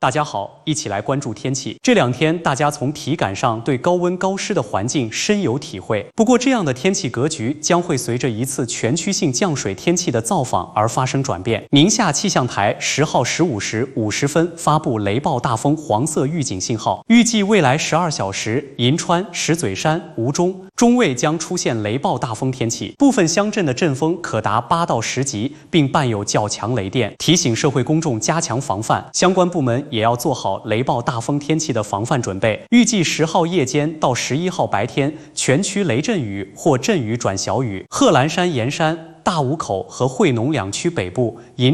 大家好，一起来关注天气。这2天，大家从体感上对高温高湿的环境深有体会。不过，这样的天气格局将会随着一次全区性降水天气的造访而发生转变。宁夏气象台10号15时50分发布雷暴大风黄色预警信号，预计未来12小时，银川、石嘴山、吴中、中卫将出现雷暴大风天气，部分乡镇的阵风可达8到10级，并伴有较强雷电，提醒社会公众加强防范。相关部门也要做好雷暴大风天气的防范准备。预计10号夜间到11号白天，全区雷阵雨或阵雨转小雨。贺兰山、盐山、大武口和惠农2区北部、银